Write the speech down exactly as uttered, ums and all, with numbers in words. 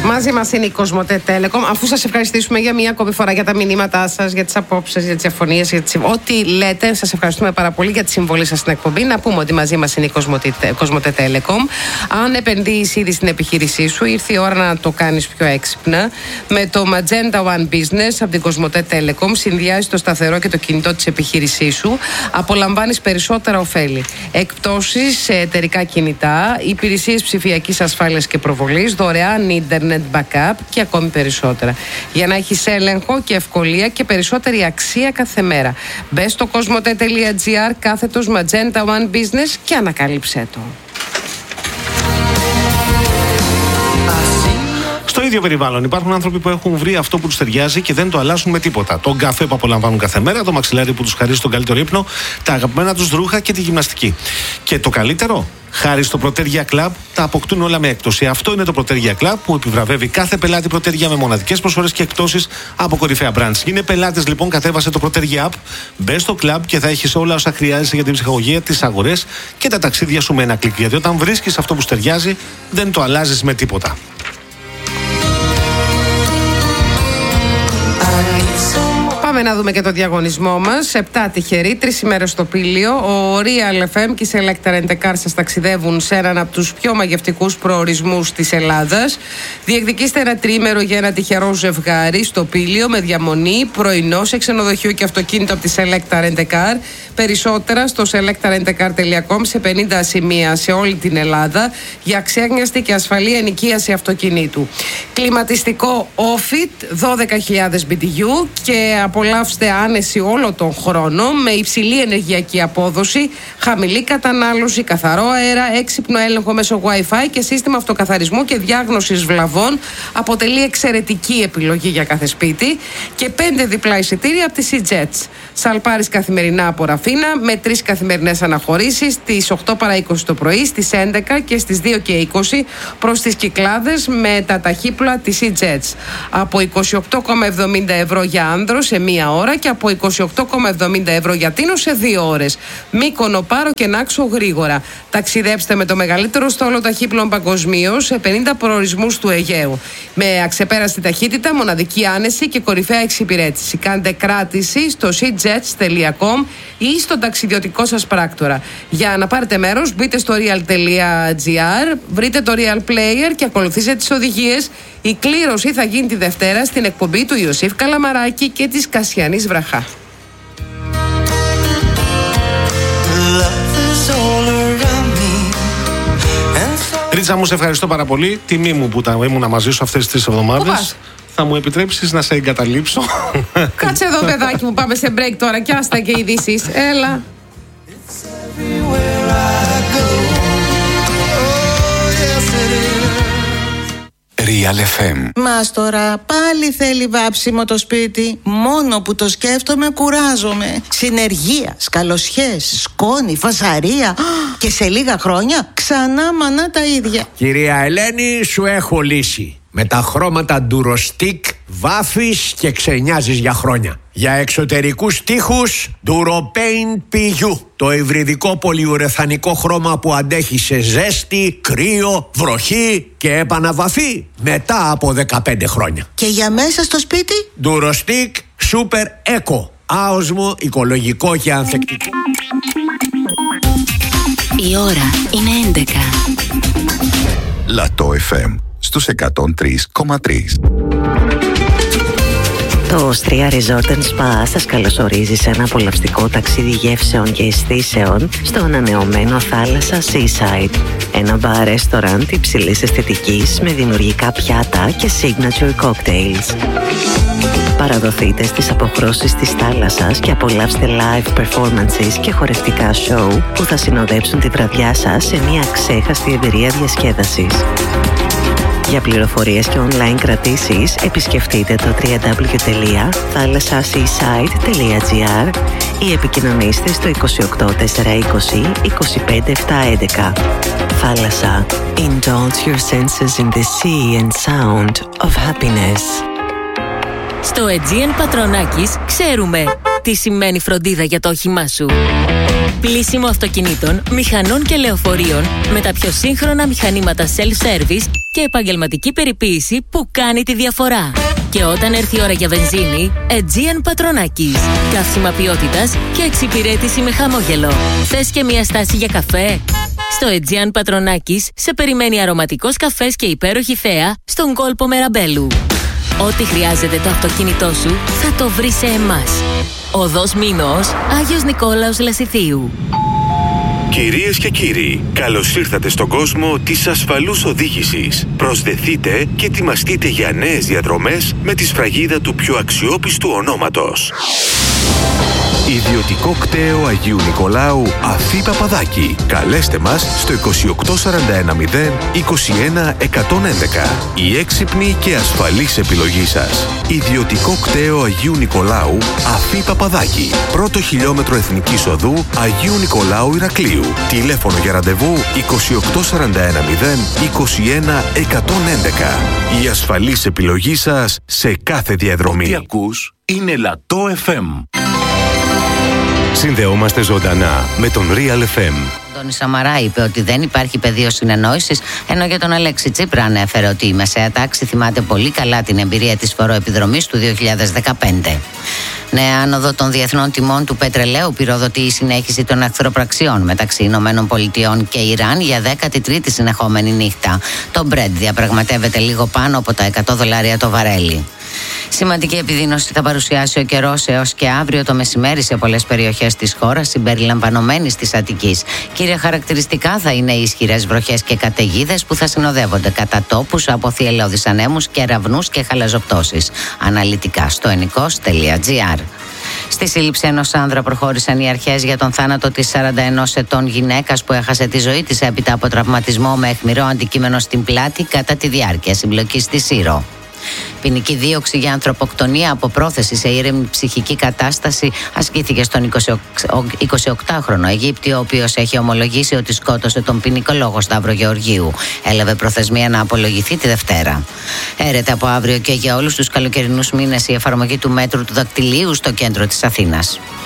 Μαζί μας είναι η Κοσμοτέ Telecom. Αφού σας ευχαριστήσουμε για μία ακόμη φορά για τα μηνύματά σας, για τις απόψεις, για τις διαφωνίες, για τις... ό,τι λέτε, σας ευχαριστούμε πάρα πολύ για τη συμβολή σας στην εκπομπή. Να πούμε ότι μαζί μας είναι η Κοσμοτέ Telecom. Αν επενδύεις ήδη στην επιχείρησή σου, ήρθε η ώρα να το κάνεις πιο έξυπνα. Με το Magenta One Business από την Κοσμοτέ Telecom συνδυάζεις το σταθερό και το κινητό της επιχείρησής σου. Απολαμβάνεις περισσότερα ωφέλη. Εκπτώσεις σε εταιρικά κινητά, υπηρεσίες ψηφιακής ασφάλειας και προβολής, δωρεάν ίντερνετ backup και ακόμη περισσότερα. Για να έχεις έλεγχο και ευκολία και περισσότερη αξία κάθε μέρα. Μπες στο κοσμοτέ.gr κάθετος Magenta One Business και ανακάλυψέ το. Στο ίδιο περιβάλλον υπάρχουν άνθρωποι που έχουν βρει αυτό που τους ταιριάζει και δεν το αλλάζουν με τίποτα. Τον καφέ που απολαμβάνουν κάθε μέρα, το μαξιλάρι που τους χαρίζει τον καλύτερο ύπνο, τα αγαπημένα τους ρούχα και τη γυμναστική. Και το καλύτερο, χάρη στο Protergia Club, τα αποκτούν όλα με έκπτωση. Αυτό είναι το Protergia Club που επιβραβεύει κάθε πελάτη Protergia με μοναδικές προσφορές και εκπτώσεις από κορυφαία brands. Είναι πελάτες λοιπόν, κατέβασε το Protergia App, μπες στο club και θα έχεις όλα όσα χρειάζεσαι για την ψυχαγωγία, τις αγορές και τα ταξίδια σου με ένα κλικ. Γιατί όταν βρίσκεις αυτό που σου ταιριάζει, δεν το αλλάζεις με τίποτα. Πάμε να δούμε και το διαγωνισμό μας. Επτά τυχεροί, τρεις ημέρες στο Πήλιο. Ο Real εφ εμ και η Selecta Rent a Car σας ταξιδεύουν σε έναν από τους πιο μαγευτικούς προορισμούς της Ελλάδας. Διεκδικήστε ένα τριήμερο για ένα τυχερό ζευγάρι στο Πήλιο με διαμονή, πρωινό σε ξενοδοχείο και αυτοκίνητο από τη Selecta Rent a Car. Περισσότερα στο selecta rent a car τελεία com σε πενήντα σημεία σε όλη την Ελλάδα για αξιάγνιαστη και ασφαλή ενοικίαση αυτοκινήτου. Κλιματιστικό Ofit δώδεκα χιλιάδες μπι τι γιου και απολαύστε άνεση όλο τον χρόνο με υψηλή ενεργειακή απόδοση, χαμηλή κατανάλωση, καθαρό αέρα, έξυπνο έλεγχο μέσω Wi-Fi και σύστημα αυτοκαθαρισμού και διάγνωσης βλαβών. Αποτελεί εξαιρετική επιλογή για κάθε σπίτι και πέντε διπλά εισιτήρια από τη SeaJets. Σαλπάρεις καθημερινά από Ραφίνα με τρεις καθημερινές αναχωρήσεις στις οκτώ παρά είκοσι το πρωί, στις έντεκα και στις δύο και είκοσι προς τις Κυκλάδες με τα ταχύπλοα της SeaJets. Από είκοσι οκτώ κόμμα εβδομήντα ευρώ για άνδρο σε μία ώρα και από είκοσι οκτώ κόμμα εβδομήντα ευρώ για τίνο σε δύο ώρες. Μύκονο, Πάρο και Νάξο γρήγορα. Ταξιδέψτε με το μεγαλύτερο στόλο ταχύπλων παγκοσμίως σε πενήντα προορισμούς του Αιγαίου. Με αξεπέραστη ταχύτητα, μοναδική άνεση και κορυφαία εξυπηρέτηση. Κάντε κράτηση στο seajets τελεία com ή στον ταξιδιωτικό σας πράκτορα. Για να πάρετε μέρος, μπείτε στο real.gr, βρείτε το Real Player και ακολουθήστε τις οδηγίες. Η κλήρωση θα γίνει τη Δευτέρα στην εκπομπή του Ιωσήφ Καλαμαράκη και της Κασιανής Βραχά. Ρίτσα μου, σε ευχαριστώ πάρα πολύ. Τιμή μου που τα ήμουνα μαζί σου αυτές τις τρεις εβδομάδες. Θα μου επιτρέψεις να σε εγκαταλείψω? Κάτσε εδώ, παιδάκι μου, πάμε σε break τώρα και άστα και ειδήσεις. Έλα. Real εφ εμ. Μας τώρα πάλι θέλει βάψιμο το σπίτι. Μόνο που το σκέφτομαι κουράζομαι. Συνεργεία, καλοσιές, σκόνη, φασαρία. Και σε λίγα χρόνια ξανά μανά τα ίδια. Κυρία Ελένη, σου έχω λύση. Με τα χρώματα Durostic βάφεις και ξενιάζεις για χρόνια. Για εξωτερικούς τοίχους Duropaint πι γιου. Το υβριδικό πολυουρεθανικό χρώμα που αντέχει σε ζέστη, κρύο, βροχή και επαναβαφή μετά από δεκαπέντε χρόνια. Και για μέσα στο σπίτι Durostic Super Eco. Άοσμο, οικολογικό και ανθεκτικό. Η ώρα είναι έντεκα. Λατό εφ εμ στους εκατόν τρία κόμμα τρία. Το Osteria Resort and Spa σας καλωσορίζει σε ένα απολαυστικό ταξίδι γεύσεων και αισθήσεων στο ανανεωμένο θάλασσα Seaside. Ένα μπαρ ρεστοραντ υψηλής αισθητικής με δημιουργικά πιάτα και signature cocktails. Παραδοθείτε στις αποχρώσεις της θάλασσας και απολαύστε live performances και χορευτικά show που θα συνοδέψουν τη βραδιά σας σε μια ξέχαστη εμπειρία διασκέδασης. Για πληροφορίες και online κρατήσεις επισκεφτείτε το double-u double-u double-u τελεία θάλασσα seaside τελεία gr ή επικοινωνήστε στο είκοσι οκτώ τετρακόσια είκοσι είκοσι πέντε επτακόσια έντεκα. Θάλασσα. Indulge your senses in the sea and sound of happiness. Στο Aegean Πατρονάκης ξέρουμε. τι σημαίνει φροντίδα για το όχημά σου. Πλύσιμο αυτοκινήτων, μηχανών και λεωφορείων με τα πιο σύγχρονα μηχανήματα self-service και επαγγελματική περιποίηση που κάνει τη διαφορά. Και όταν έρθει η ώρα για βενζίνη, Aegean Patronakis. Καύσιμα ποιότητας και εξυπηρέτηση με χαμόγελο. Θες και μια στάση για καφέ? Στο Aegean Patronakis σε περιμένει αρωματικός καφές και υπέροχη θέα στον κόλπο Μεραμπέλου. Ό,τι χρειάζεται το αυτοκίνητό σου θα το βρει σε εμάς. Οδός Μήνος, Άγιος Νικόλαος Λασιθίου. Κυρίες και κύριοι, καλώς ήρθατε στον κόσμο της ασφαλούς οδήγησης. Προσδεθείτε και ετοιμαστείτε για νέες διαδρομές με τη σφραγίδα του πιο αξιόπιστου ονόματος. Ιδιωτικό κτέο Αγίου Νικολάου Αφή Παπαδάκη. Καλέστε μας στο είκοσι οκτώ σαράντα ένα μηδέν είκοσι ένα εκατόν έντεκα. Η έξυπνη και ασφαλής επιλογή σας. Ιδιωτικό κτέο Αγίου Νικολάου Αφή Παπαδάκη. Πρώτο χιλιόμετρο Εθνικής Οδού Αγίου Νικολάου Ηρακλείου. Τηλέφωνο για ραντεβού είκοσι οκτώ σαράντα ένα μηδέν είκοσι ένα εκατόν έντεκα. Η ασφαλής επιλογή σας σε κάθε διαδρομή. Τι ακούς είναι Λατό εφ εμ. Συνδεόμαστε ζωντανά με τον Real εφ εμ. Ο Αντώνης Σαμαρά είπε ότι δεν υπάρχει πεδίο συνεννόησης, ενώ για τον Αλέξη Τσίπρα ανέφερε ότι η μεσαία τάξη θυμάται πολύ καλά την εμπειρία της φοροεπιδρομής του δύο χιλιάδες δεκαπέντε. Νέα άνοδο των διεθνών τιμών του πετρελαίου πυροδοτεί η συνέχιση των εχθροπραξιών μεταξύ Ηνωμένων Πολιτειών και Ιράν για δέκατη τρίτη συνεχόμενη νύχτα. Το Brent διαπραγματεύεται λίγο πάνω από τα εκατό δολάρια το βαρέλι. Σημαντική επιδείνωση θα παρουσιάσει ο καιρός έως και αύριο το μεσημέρι σε πολλές περιοχές της χώρας, συμπεριλαμβανομένης της Αττικής. Κύρια χαρακτηριστικά θα είναι οι ισχυρές βροχές και καταιγίδες που θα συνοδεύονται κατά τόπους από θυελλώδεις ανέμους, κεραυνούς και χαλαζοπτώσεις. Αναλυτικά στο ενικός τελεία τζι άρ. Στη σύλληψη ενός άνδρα προχώρησαν οι αρχές για τον θάνατο της σαράντα ενός ετών γυναίκας που έχασε τη ζωή της έπειτα από τραυματισμό με αιχμηρό αντικείμενο στην πλάτη κατά τη διάρκεια συμπλοκής στη Σύρο. Ποινική δίωξη για ανθρωποκτονία από πρόθεση σε ήρεμη ψυχική κατάσταση ασκήθηκε στον εικοσιοκτάχρονο Αιγύπτιο, ο οποίος έχει ομολογήσει ότι σκότωσε τον ποινικολόγο Σταύρο Γεωργίου. Έλαβε προθεσμία να απολογηθεί τη Δευτέρα. Έρεται από αύριο και για όλους τους καλοκαιρινούς μήνες η εφαρμογή του μέτρου του δακτυλίου στο κέντρο της Αθήνας.